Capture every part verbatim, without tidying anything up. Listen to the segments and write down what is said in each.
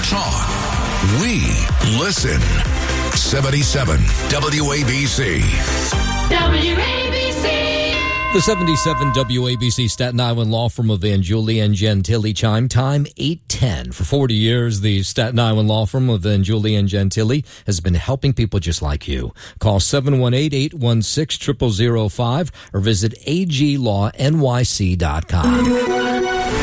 talk. We listen. seventy-seven W A B C. W A B C. The seventy-seven W A B C Staten Island law firm of Van Julie and Gentili chime time eight ten. For forty years, the Staten Island law firm of Van Julie and Gentili has been helping people just like you. Call seven one eight, eight one six, zero zero zero five or visit a g law n y c dot com.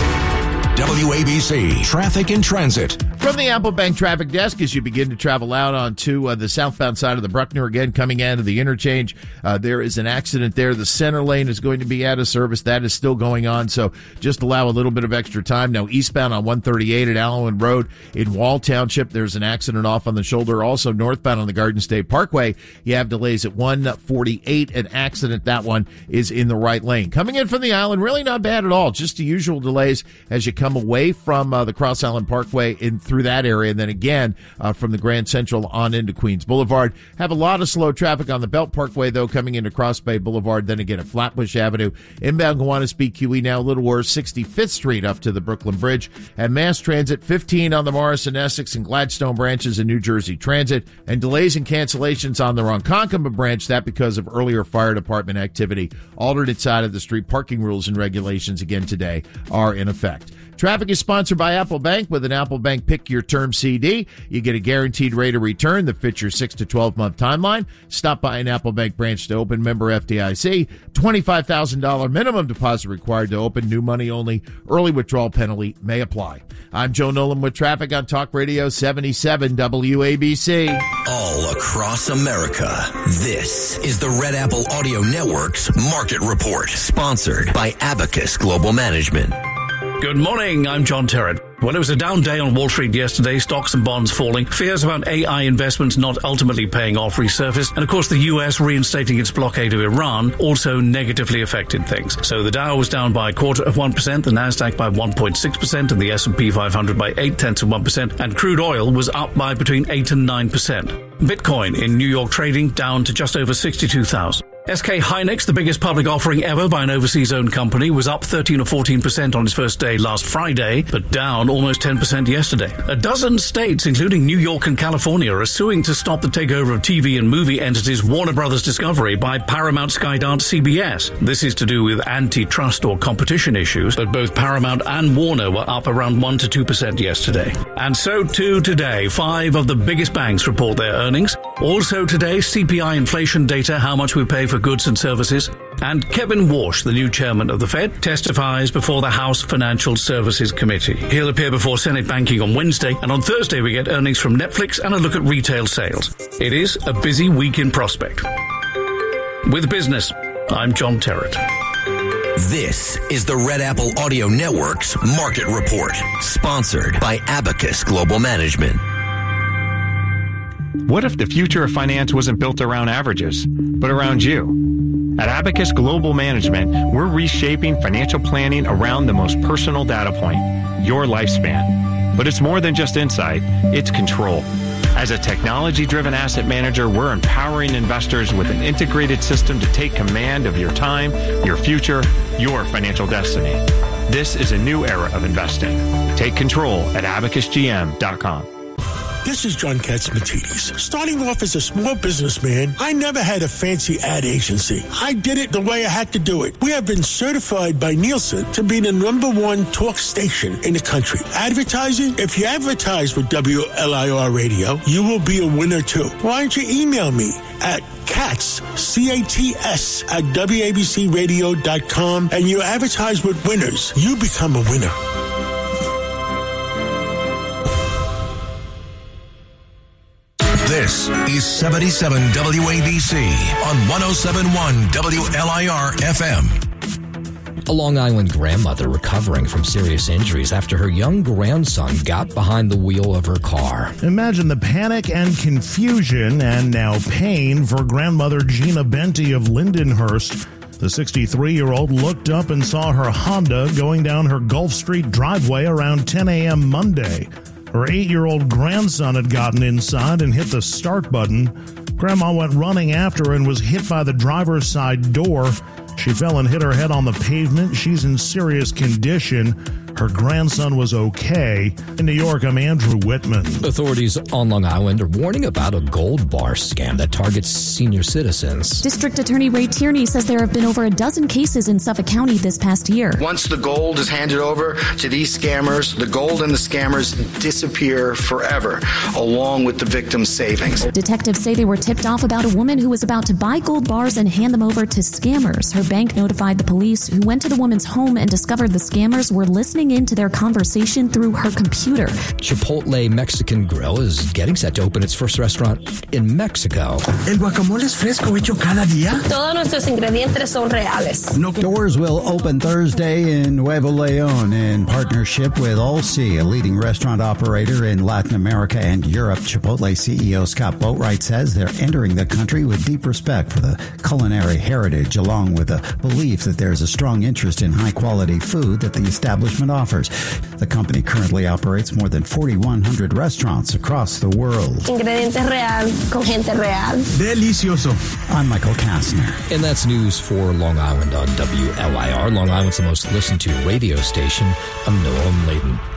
W A B C Traffic and Transit. From the Apple Bank Traffic Desk, as you begin to travel out onto uh, the southbound side of the Bruckner, again, coming out of the interchange, uh, there is an accident there. The center lane is going to be out of service. That is still going on, so just allow a little bit of extra time. Now, eastbound on one thirty-eight at Allen Road in Wall Township, there's an accident off on the shoulder. Also, northbound on the Garden State Parkway, you have delays at one forty-eight. An accident, that one is in the right lane. Coming in from the island, really not bad at all. Just the usual delays as you come away from uh, the Cross Island Parkway in through that area, and then again uh, from the Grand Central on into Queens Boulevard. Have a lot of slow traffic on the Belt Parkway, though, coming into Cross Bay Boulevard, then again at Flatbush Avenue. Inbound Gowanus B Q E now a little worse, sixty-fifth Street up to the Brooklyn Bridge. And Mass Transit, fifteen on the Morrison, Essex, and Gladstone branches in New Jersey Transit. And delays and cancellations on the Ronkonkoma branch, that because of earlier fire department activity. Alternate side of the street, parking rules and regulations again today are in effect. Traffic is sponsored by Apple Bank. With an Apple Bank Pick Your Term C D, you get a guaranteed rate of return that fits your six to twelve month timeline. Stop by an Apple Bank branch to open. Member F D I C. twenty-five thousand dollars minimum deposit required to open. New money only. Early withdrawal penalty may apply. I'm Joe Nolan with traffic on Talk Radio seventy-seven W A B C. All across America, this is the Red Apple Audio Network's Market Report, sponsored by Abacus Global Management. Good morning, I'm John Terrett. Well, it was a down day on Wall Street yesterday, stocks and bonds falling, fears about A I investments not ultimately paying off resurfaced, and of course the U S reinstating its blockade of Iran also negatively affected things. So the Dow was down by a quarter of one percent, the Nasdaq by one point six percent, and the S and P five hundred by eight tenths of one percent, and crude oil was up by between eight and nine percent. Bitcoin in New York trading down to just over sixty-two thousand. S K Hynix, the biggest public offering ever by an overseas-owned company, was up thirteen or fourteen percent on its first day last Friday, but down almost ten percent yesterday. A dozen states, including New York and California, are suing to stop the takeover of T V and movie entities Warner Brothers Discovery by Paramount, Skydance, C B S. This is to do with antitrust or competition issues, but both Paramount and Warner were up around one to two percent yesterday. And so too today, five of the biggest banks report their earnings. Also today, C P I inflation data, how much we pay for goods and services. And Kevin Warsh, the new chairman of the Fed, testifies before the House Financial Services Committee. He'll appear before Senate Banking on Wednesday, and on Thursday we get earnings from Netflix and a look at retail sales. It is a busy week in prospect. With business, I'm John Terrett. This is the Red Apple Audio Network's Market Report, sponsored by Abacus Global Management. What if the future of finance wasn't built around averages, but around you? At Abacus Global Management, we're reshaping financial planning around the most personal data point, your lifespan. But it's more than just insight, it's control. As a technology-driven asset manager, we're empowering investors with an integrated system to take command of your time, your future, your financial destiny. This is a new era of investing. Take control at abacus g m dot com. This is John Katsimatidis. Starting off as a small businessman, I never had a fancy ad agency. I did it the way I had to do it. We have been certified by Nielsen to be the number one talk station in the country. Advertising? If you advertise with W L I R Radio, you will be a winner too. Why don't you email me at Cats, C A T S, at W A B C radio dot com, and you advertise with winners. You become a winner. This is seventy-seven W A B C on one oh seven point one W L I R F M. A Long Island grandmother recovering from serious injuries after her young grandson got behind the wheel of her car. Imagine the panic and confusion and now pain for grandmother Gina Benty of Lindenhurst. The sixty-three-year-old looked up and saw her Honda going down her Gulf Street driveway around ten a.m. Monday. Her eight-year-old grandson had gotten inside and hit the start button. Grandma went running after her and was hit by the driver's side door. She fell and hit her head on the pavement. She's in serious condition. her grandson was okay. In New York, I'm Andrew Whitman. Authorities on Long Island are warning about a gold bar scam that targets senior citizens. District Attorney Ray Tierney says there have been over a dozen cases in Suffolk County this past year. Once the gold is handed over to these scammers, the gold and the scammers disappear forever, along with the victim's savings. Detectives say they were tipped off about a woman who was about to buy gold bars and hand them over to scammers. Her bank notified the police, who went to the woman's home and discovered the scammers were listening into their conversation through her computer. Chipotle Mexican Grill is getting set to open its first restaurant in Mexico. El guacamole es fresco, hecho cada día. Todos nuestros ingredientes son reales. No. Doors will open Thursday in Nuevo León in partnership with Olsi, a leading restaurant operator in Latin America and Europe. Chipotle C E O Scott Boatwright says they're entering the country with deep respect for the culinary heritage, along with a belief that there's a strong interest in high-quality food that the establishment offers. The company currently operates more than forty-one hundred restaurants across the world. Ingredientes real, con gente real. Delicioso. I'm Michael Kastner. And that's news for Long Island on W L I R. Long Island's the most listened to radio station. I'm Noam Layden.